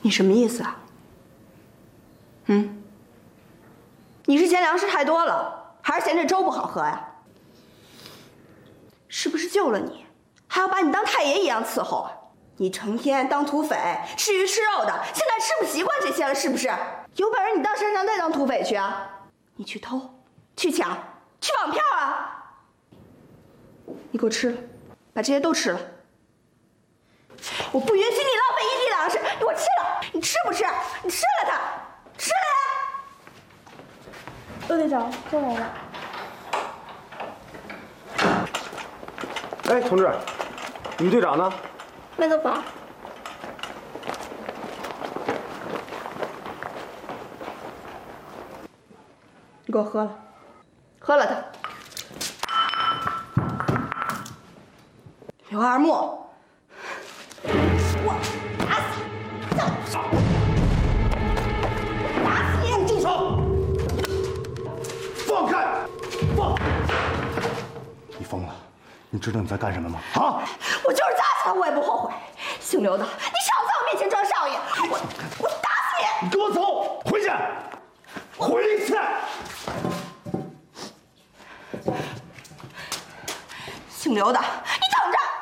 你什么意思啊？你是嫌粮食太多了，还是嫌这粥不好喝呀？是不是救了你，还要把你当太爷一样伺候啊？你成天当土匪，吃鱼吃肉的，现在吃不习惯这些了，是不是？有本事你到山上再当土匪去啊！你去偷，去抢，去绑票啊！你给我吃了，把这些都吃了。我不允许你浪费一滴粮食，你给我吃了！你吃不吃？你吃了它，吃了呀！陆队长，过来了。 哎，同志，你们队长呢？ 那个宝， 你给我喝了，喝了它。刘二木，我打死你！打死你！ 住手！放开！放！你疯了？你知道你在干什么吗？啊！ 我就是打死他，我也不后悔。姓刘的，你少在我面前装少爷！我打死你！ 你跟我走，回去，回去！ 姓刘的，